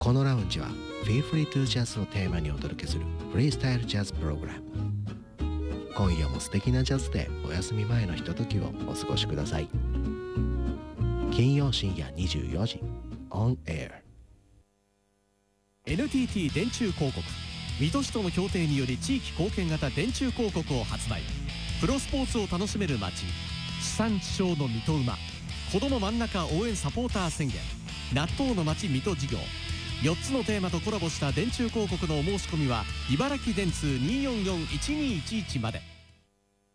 このラウンジは Feel Free to Jazz をテーマにお届けするフリースタイルジャズプログラム。今夜も素敵なジャズでお休み前のひとときをお過ごしください。金曜深夜24時 On Air。 NTT 電柱広告水戸市との協定により地域貢献型電柱広告を発売。プロスポーツを楽しめる街、地産地消の水戸馬、子ども真ん中応援サポーター宣言、納豆の街水戸事業、4つのテーマとコラボした電柱広告のお申し込みは茨城電通244-1211まで。